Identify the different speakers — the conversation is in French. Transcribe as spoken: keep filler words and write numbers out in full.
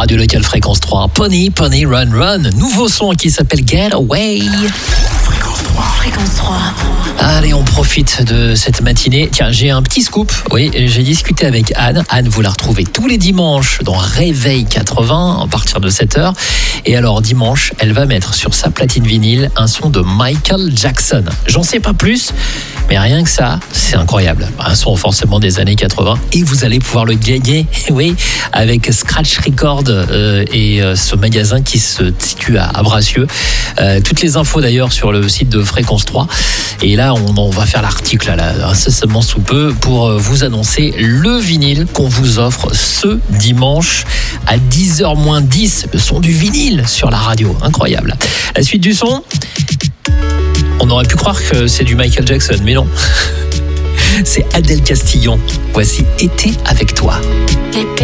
Speaker 1: radio locale Fréquence trois. Pony, Pony, Run, Run. Nouveau son qui s'appelle Get Away.
Speaker 2: Fréquence trois. Fréquence trois.
Speaker 1: Allez, on profite de cette matinée. Tiens, j'ai un petit scoop. Oui, j'ai discuté avec Anne. Anne, vous la retrouvez tous les dimanches dans Réveil quatre-vingts à partir de sept heures. Et alors, dimanche, elle va mettre sur sa platine vinyle un son de Michael Jackson. J'en sais pas plus, mais rien que ça, c'est incroyable. Un son forcément des années quatre-vingts. Et vous allez pouvoir le gagner, oui, avec Scratch Record euh, et euh, ce magasin qui se situe à, à Bracieux. Euh, toutes les infos d'ailleurs sur le site de Fréquence trois. Et là, on, on va faire l'article là, là, incessamment sous peu pour vous annoncer le vinyle qu'on vous offre ce dimanche à dix heures moins dix. Le son du vinyle sur la radio. Incroyable. La suite du son, on aurait pu croire que c'est du Michael Jackson, mais non. C'est Adèle Castillon. Voici Été avec toi.